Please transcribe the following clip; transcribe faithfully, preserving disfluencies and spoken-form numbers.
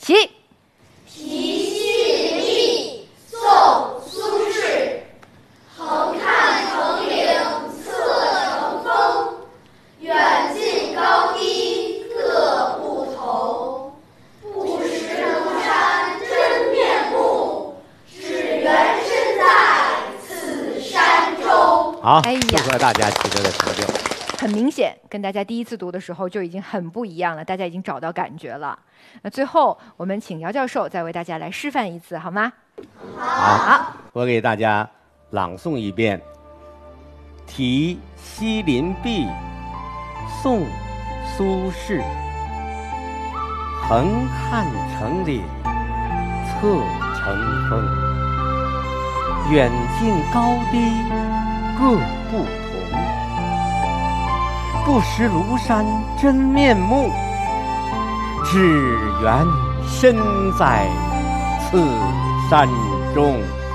起。 题细密，宋·苏轼。横看成岭侧成峰，远近高低各不同。不识庐山真面目，只缘身在此山中。 好， 哎呀祝贺大家取得的成就。 很明显，跟大家第一次读的时候就已经很不一样了，大家已经找到感觉了。那最后，我们请姚教授再为大家来示范一次，好吗？ 好， 好， 我给大家朗诵一遍《题西林壁》，宋·苏轼。横看成岭侧成峰，远近高低各不同。不识庐山真面目，只缘身在此山中。